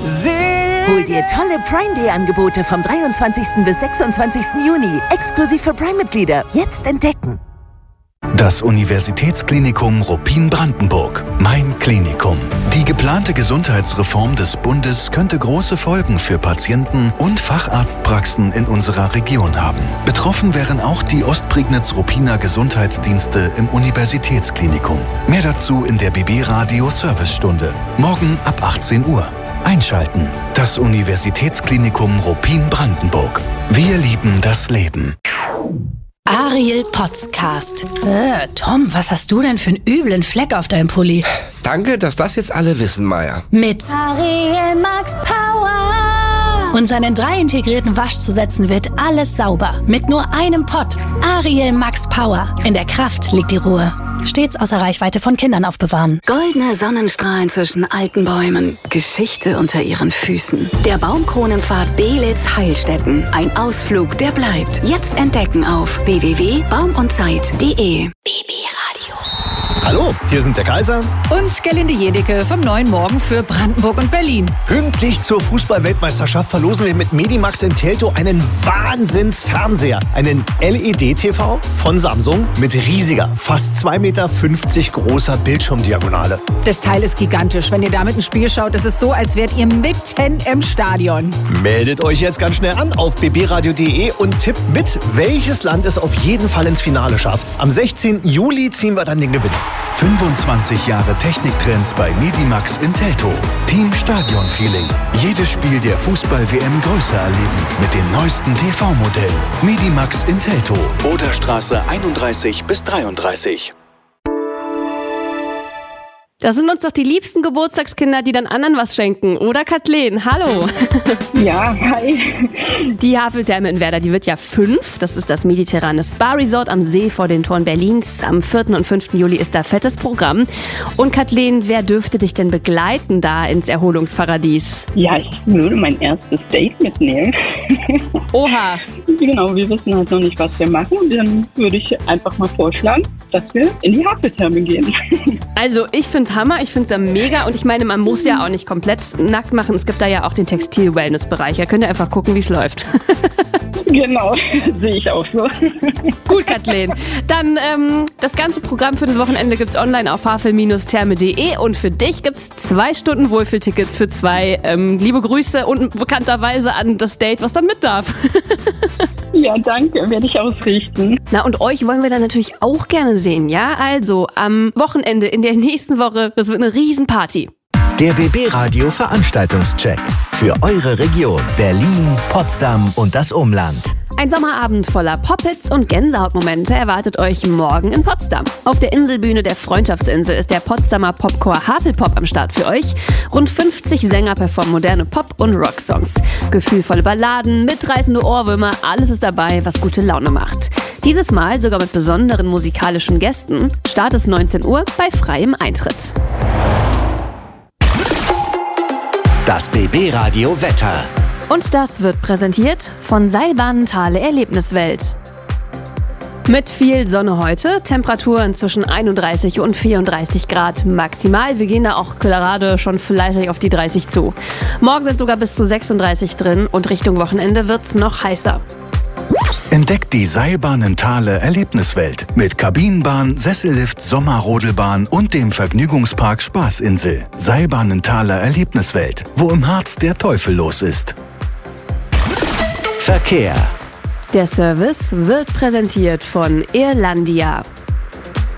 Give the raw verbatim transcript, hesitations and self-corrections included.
Hol dir tolle Prime Day Angebote vom dreiundzwanzigsten bis sechsundzwanzigsten Juni. Exklusiv für Prime-Mitglieder. Jetzt entdecken. Das Universitätsklinikum Ruppin-Brandenburg. Mein Klinikum. Die geplante Gesundheitsreform des Bundes könnte große Folgen für Patienten und Facharztpraxen in unserer Region haben. Betroffen wären auch die Ostprignitz-Ruppiner Gesundheitsdienste im Universitätsklinikum. Mehr dazu in der B B-Radio Servicestunde. Morgen ab achtzehn Uhr. Einschalten. Das Universitätsklinikum Ruppin-Brandenburg. Wir lieben das Leben. Ariel Podcast. Äh, Tom, was hast du denn für einen üblen Fleck auf deinem Pulli? Danke, dass das jetzt alle wissen, Maya. Mit Ariel Max Power. Und seinen drei integrierten Waschzusätzen wird alles sauber. Mit nur einem Pott. Ariel Max Power. In der Kraft liegt die Ruhe. Stets außer Reichweite von Kindern aufbewahren. Goldene Sonnenstrahlen zwischen alten Bäumen. Geschichte unter ihren Füßen. Der Baumkronenpfad Belitz-Heilstätten. Ein Ausflug, der bleibt. Jetzt entdecken auf w w w punkt baum und zeit punkt de. B B Radio. Hallo, hier sind der Kaiser und Gerlinde Jedecke vom Neuen Morgen für Brandenburg und Berlin. Pünktlich zur Fußball-Weltmeisterschaft verlosen wir mit Medimax in Teltow einen Wahnsinns-Fernseher. Einen L E D-T V von Samsung mit riesiger, fast zwei Meter fünfzig großer Bildschirmdiagonale. Das Teil ist gigantisch. Wenn ihr damit ein Spiel schaut, ist es so, als wärt ihr mitten im Stadion. Meldet euch jetzt ganz schnell an auf b b radio punkt de und tippt mit, welches Land es auf jeden Fall ins Finale schafft. Am sechzehnten Juli ziehen wir dann den Gewinner. fünfundzwanzig Jahre Techniktrends bei Medimax in Teltow. Team Stadion Feeling. Jedes Spiel der Fußball-W M größer erleben mit den neuesten T V-Modellen. Medimax in Teltow. Oderstraße einunddreißig bis dreiunddreißig. Das sind uns doch die liebsten Geburtstagskinder, die dann anderen was schenken. Oder Kathleen? Hallo. Ja, hi. Die Haveltherme in Werder, die wird ja fünf. Das ist das mediterrane Spa-Resort am See vor den Toren Berlins. Am vierten und fünften Juli ist da fettes Programm. Und Kathleen, wer dürfte dich denn begleiten da ins Erholungsparadies? Ja, ich würde mein erstes Date mitnehmen. Oha. Genau, wir wissen halt noch nicht, was wir machen. Dann würde ich einfach mal vorschlagen, dass wir in die Haveltherme gehen. Also ich finde Hammer, ich finde es ja mega und ich meine, man muss ja auch nicht komplett nackt machen. Es gibt da ja auch den Textil-Wellness-Bereich. Da könnt ihr einfach gucken, wie es läuft. Genau, sehe ich auch so. Gut, Kathleen. Dann ähm, das ganze Programm für das Wochenende gibt es online auf havel Therme punkt de und für dich gibt es zwei Stunden Wohlfühltickets für zwei. Ähm, liebe Grüße und bekannterweise an das Date, was dann mit darf. Ja, danke, werde ich ausrichten. Na, und euch wollen wir dann natürlich auch gerne sehen, ja? Also am Wochenende in der nächsten Woche, das wird eine Riesenparty. Der B B-Radio Veranstaltungscheck für eure Region Berlin, Potsdam und das Umland. Ein Sommerabend voller Pop-Hits und Gänsehautmomente erwartet euch morgen in Potsdam. Auf der Inselbühne der Freundschaftsinsel ist der Potsdamer Popchor Havelpop am Start für euch. Rund fünfzig Sänger performen moderne Pop- und Rocksongs. Gefühlvolle Balladen, mitreißende Ohrwürmer, alles ist dabei, was gute Laune macht. Dieses Mal sogar mit besonderen musikalischen Gästen. Start ist neunzehn Uhr bei freiem Eintritt. Das B B-Radio Wetter. Und das wird präsentiert von Seilbahnen Thale Erlebniswelt. Mit viel Sonne heute, Temperaturen zwischen einunddreißig und vierunddreißig Grad maximal. Wir gehen da auch gerade schon fleißig auf die dreißig zu. Morgen sind sogar bis zu sechsunddreißig drin und Richtung Wochenende wird's noch heißer. Entdeckt die Seilbahnen Thale Erlebniswelt mit Kabinenbahn, Sessellift, Sommerrodelbahn und dem Vergnügungspark Spaßinsel. Seilbahnen Thale Erlebniswelt, wo im Harz der Teufel los ist. Verkehr. Der Service wird präsentiert von Irlandia.